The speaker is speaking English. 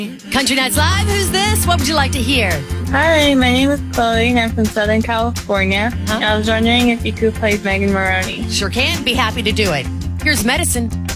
Country Nights Live, who's this? What would you like to hear? Hi, my name is Chloe and I'm from Southern California. I was wondering if you could play Megan Maroney. Sure can. Be happy to do it. Here's Medicine.